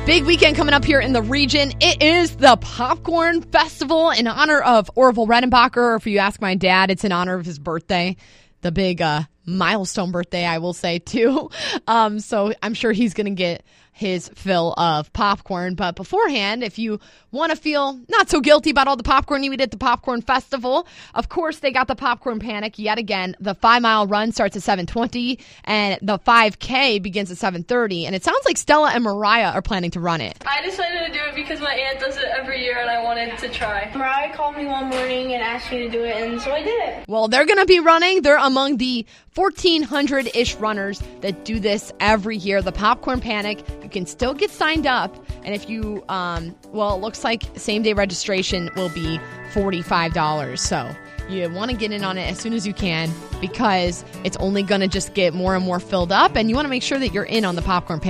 Big weekend coming up here in the region. It is the Popcorn Festival in honor of Orville Redenbacher. Or if you ask my dad, it's in honor of his birthday. The big milestone birthday, I will say, too. So I'm sure he's going to get his fill of popcorn. But beforehand, if you want to feel not so guilty about all the popcorn you eat at the Popcorn Festival, of course, they got the Popcorn Panic yet again. The 5-mile run starts at 7:20, and the 5K begins at 7:30. And it sounds like Stella and Mariah are planning to run it. I decided to do it because my aunt does it every year, and I wanted to try. Mariah called me one morning and asked me to do it, and so I did it. Well, they're going to be running. They're among the 1,400-ish runners that do this every year. The Popcorn Panic. You can still get signed up. And if you, it looks like same-day registration will be $45. So you want to get in on it as soon as you can because it's only going to just get more and more filled up. And you want to make sure that you're in on the Popcorn Panic.